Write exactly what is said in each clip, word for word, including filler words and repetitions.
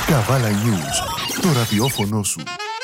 Καβάλα News, το ραδιόφωνο σου.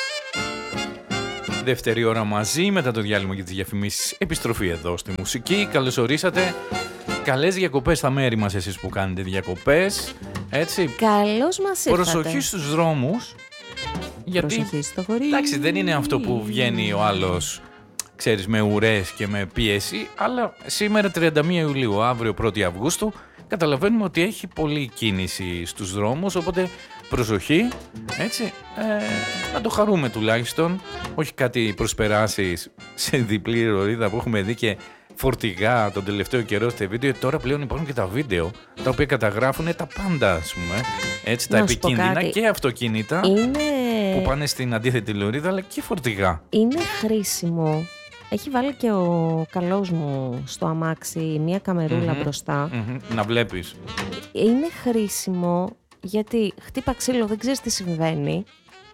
Δεύτερη ώρα μαζί, μετά το διάλειμμα για τις διαφημίσεις. Επιστροφή εδώ στη μουσική. Καλώς ορίσατε. Καλές διακοπές στα μέρη μας, εσείς που κάνετε διακοπές. Έτσι. Καλώς μας ήρθατε. Προσοχή στους δρόμους. Γιατί, προσοχή στο χωρί. εντάξει, δεν είναι αυτό που βγαίνει ο άλλος, ξέρεις, με ουρές και με πίεση, αλλά σήμερα τριάντα μία Ιουλίου, αύριο πρώτη Αυγούστου, καταλαβαίνουμε ότι έχει πολλή κίνηση στους δρόμους, οπότε προσοχή, έτσι, ε, να το χαρούμε τουλάχιστον, όχι κάτι προσπεράσεις σε διπλή λωρίδα που έχουμε δει και φορτηγά τον τελευταίο καιρό στα βίντεο. Τώρα πλέον υπάρχουν και τα βίντεο τα οποία καταγράφουν τα πάντα, ας πούμε, έτσι, τα επικίνδυνα και αυτοκίνητα είναι... που πάνε στην αντίθετη λωρίδα, αλλά και φορτηγά. Είναι χρήσιμο. Έχει βάλει και ο καλός μου στο αμάξι μία καμερούλα mm-hmm, μπροστά. Mm-hmm, να βλέπεις. Είναι χρήσιμο γιατί χτύπα ξύλο, δεν ξέρεις τι συμβαίνει.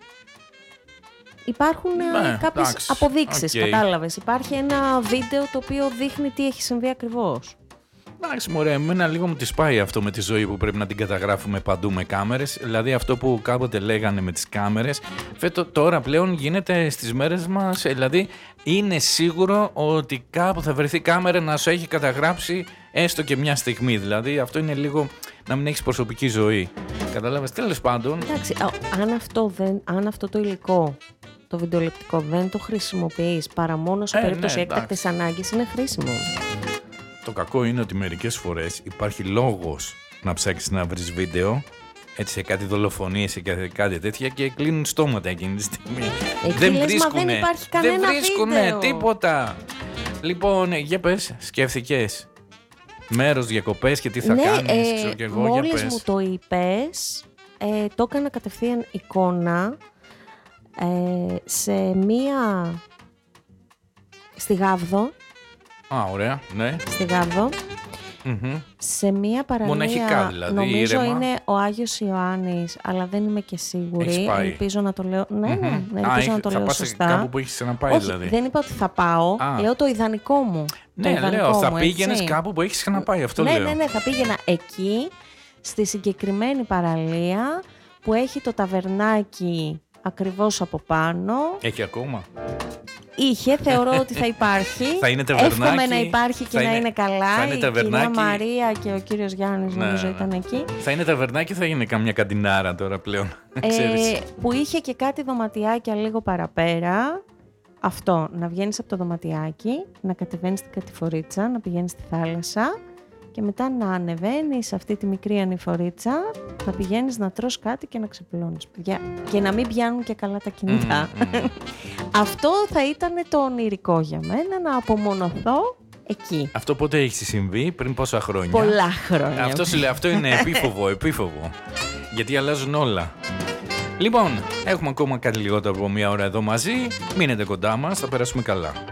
Υπάρχουν ναι, κάποιες εντάξει, αποδείξεις, okay. Κατάλαβες. Υπάρχει ένα βίντεο το οποίο δείχνει τι έχει συμβεί ακριβώς. Εντάξει μωρέ, εμένα λίγο μου τη σπάει αυτό με τη ζωή που πρέπει να την καταγράφουμε παντού με κάμερες. Δηλαδή αυτό που κάποτε λέγανε με τις κάμερες, φέτο, τώρα πλέον γίνεται στις μέρες μας. Δηλαδή είναι σίγουρο ότι κάπου θα βρεθεί κάμερα να σου έχει καταγράψει έστω και μια στιγμή. Δηλαδή αυτό είναι λίγο να μην έχεις προσωπική ζωή. Κατάλαβες, τέλος πάντων. Εντάξει, αν αυτό, δεν, αν αυτό το υλικό, το βιντεοληπτικό, δεν το χρησιμοποιείς παρά μόνο σε ε, περίπτωση ναι, έκτακτης ανάγκης, είναι χρήσιμο. Το κακό είναι ότι μερικές φορές υπάρχει λόγος να ψάξεις να βρεις βίντεο, έτσι, σε κάτι δολοφονίες ή κάτι τέτοια και κλείνουν στόματα εκείνη τη στιγμή. Εκεί δεν λες, βρίσκουνε, δεν υπάρχει κανένα δεν βρίσκουνε βίντεο. Τίποτα. Λοιπόν, για πες, σκέφτηκες μέρος, διακοπές και τι θα ναι, κάνεις, ε, ξέρω κι εγώ, μόλις για πες. μου το είπες, ε, το έκανα κατευθείαν εικόνα ε, σε μία, στη Γάβδο. Α, ωραία, ναι. Στη Γάβδο. Mm-hmm. Σε μία παραλία, μοναχικά δηλαδή, νομίζω ήρεμα. Είναι ο Άγιος Ιωάννης, αλλά δεν είμαι και σίγουρη. Ελπίζω να το λέω, ναι, mm-hmm. ναι, ναι, ελπίζω Α, να το θα λέω πας σωστά. Κάπου που έχεις ξαναπάει. Όχι, δηλαδή. δεν είπα ότι θα πάω, Α. λέω το ιδανικό μου. Ναι, το λέω, θα μου, πήγαινες κάπου που έχεις ξαναπάει, αυτό ναι, λέω. Ναι, ναι, θα πήγαινα εκεί, στη συγκεκριμένη παραλία που έχει το ταβερνάκι ακριβώς από πάνω. Έχει ακόμα. Είχε, θεωρώ ότι θα υπάρχει. Θα είναι ταβερνάκι. Εύχομαι να υπάρχει και να είναι, είναι καλά. Θα είναι η ταβερνάκι. κυρία Μαρία και ο κύριος Γιάννης ναι, νομίζω ήταν εκεί. Θα είναι ταβερνάκι, θα είναι καμιά καντινάρα τώρα πλέον. Ε, που είχε και κάτι δωματιάκια λίγο παραπέρα. Αυτό, να βγαίνεις από το δωματιάκι, να κατεβαίνεις την κατηφορίτσα, να πηγαίνεις στη θάλασσα και μετά να ανεβαίνεις σε αυτή τη μικρή ανηφορίτσα, να πηγαίνεις να τρως κάτι και να ξεπλώνεις. Και να μην πιάνουν και καλά τα κινητά. Mm, mm. Αυτό θα ήταν το ονειρικό για μένα, να απομονωθώ εκεί. Αυτό πότε έχει συμβεί, πριν πόσα χρόνια? Πολλά χρόνια. Αυτό σου λέει, αυτό είναι επίφοβο, επίφοβο. Γιατί αλλάζουν όλα. Λοιπόν, έχουμε ακόμα κάτι λιγότερο από μία ώρα εδώ μαζί. Μείνετε κοντά μας, θα περάσουμε καλά.